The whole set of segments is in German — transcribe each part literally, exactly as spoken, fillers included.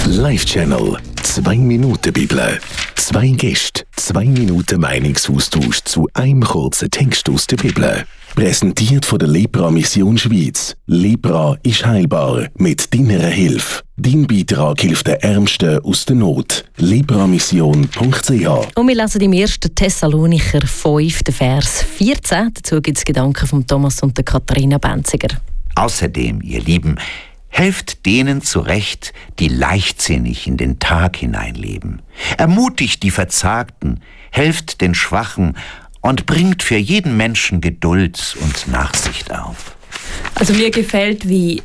Live-Channel. Zwei Minuten Bibel. Zwei Gäste, zwei Minuten Meinungsaustausch zu einem kurzen Text aus der Bibel. Präsentiert von der Lepra Mission Schweiz. Lepra ist heilbar mit deiner Hilfe. Dein Beitrag hilft den Ärmsten aus der Not. lepramission punkt c h. Und wir lesen im ersten Thessalonicher fünf, Vers vierzehn. Dazu gibt es Gedanken von Thomas und der Katharina Benziger. Außerdem, ihr Lieben, helft denen zurecht, die leichtsinnig in den Tag hineinleben. Ermutigt die Verzagten, helft den Schwachen und bringt für jeden Menschen Geduld und Nachsicht auf. Also mir gefällt, wie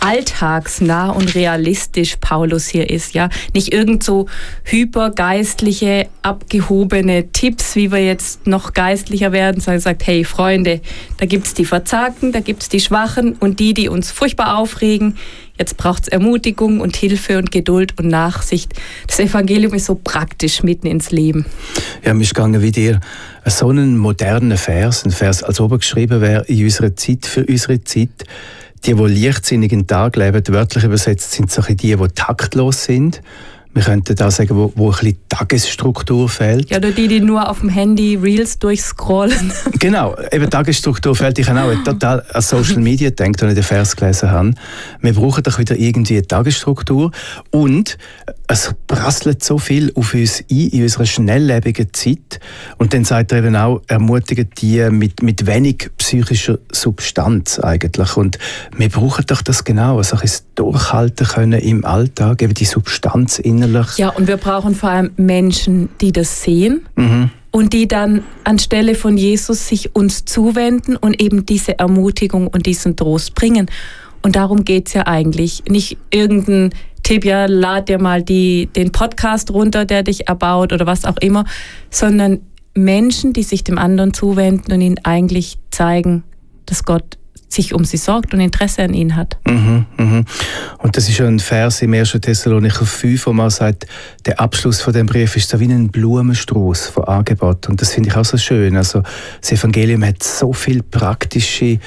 alltagsnah und realistisch Paulus hier ist, ja. Nicht irgend so hypergeistliche, abgehobene Tipps, wie wir jetzt noch geistlicher werden, sondern sagt, hey Freunde, da gibt's die Verzagten, da gibt's die Schwachen und die, die uns furchtbar aufregen. Jetzt braucht's Ermutigung und Hilfe und Geduld und Nachsicht. Das Evangelium ist so praktisch mitten ins Leben. Ja, mir ist gegangen wie dir so einen modernen Vers, ein Vers, als ob er geschrieben wäre in unserer Zeit, für unsere Zeit. Die, die leichtsinnig in den Tag leben, wörtlich übersetzt, sind so die, die taktlos sind. Wir könnten da sagen, wo, wo ein bisschen Tagesstruktur fehlt. Ja, oder die, die nur auf dem Handy Reels durchscrollen. Genau, eben Tagesstruktur fehlt. Ich habe auch total an Social Media gedacht, als ich den Vers gelesen habe. Wir brauchen doch wieder irgendwie eine Tagesstruktur. Und es prasselt so viel auf uns ein in unserer schnelllebigen Zeit. Und dann sagt er eben auch, ermutigt die mit, mit wenig psychischer Substanz eigentlich. Und wir brauchen doch das genau, also ein bisschen durchhalten können im Alltag, eben die Substanz innerlich. Ja, und wir brauchen vor allem Menschen, die das sehen mhm. und die dann anstelle von Jesus sich uns zuwenden und eben diese Ermutigung und diesen Trost bringen. Und darum geht's ja eigentlich. Nicht irgendein Tipp, ja, lad dir mal die, den Podcast runter, der dich erbaut oder was auch immer, sondern Menschen, die sich dem anderen zuwenden und ihnen eigentlich zeigen, dass Gott sich um sie sorgt und Interesse an ihnen hat. Mhm, mhm. Und das ist schon ein Vers im ersten Thessalonicher fünf, wo man sagt, der Abschluss von dem Brief ist so wie ein Blumenstrauß von Angebot. Und das finde ich auch so schön. Also das Evangelium hat so viele praktische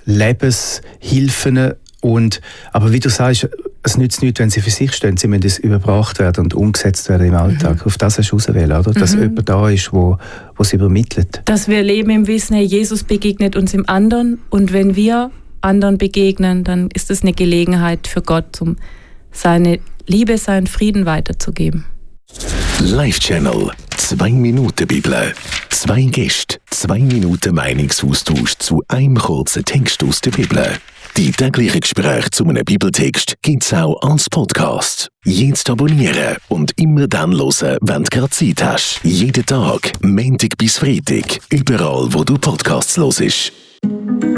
Lebenshilfen. Und, aber wie du sagst, es nützt nichts, wenn sie für sich stehen. Sie müssen überbracht werden und umgesetzt werden im Alltag. Mhm. Auf das hast du ausgewählt, oder? Dass mhm. jemand da ist, wo, wo sie übermittelt. Dass wir leben im Wissen, hey, Jesus begegnet uns im anderen. Und wenn wir anderen begegnen, dann ist es eine Gelegenheit für Gott, um seine Liebe, seinen Frieden weiterzugeben. Live-Channel. Zwei Minuten Bibel. Zwei Gäste, zwei Minuten Meinungsaustausch zu einem kurzen Text aus der Bibel. Die täglichen Gespräche zu einem Bibeltext gibt es auch als Podcast. Jetzt abonnieren und immer dann hören, wenn du gerade Zeit hast. Jeden Tag, Montag bis Freitag, überall wo du Podcasts hörst.